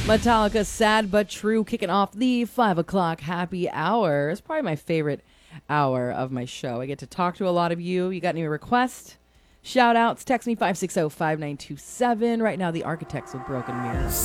Metallica, Sad But True, kicking off the 5 o'clock happy hour. It's probably my favorite hour of my show. I get to talk to a lot of you. You got any requests? Shout outs, text me 560-5927. Right now, The Architects with Broken Mirror.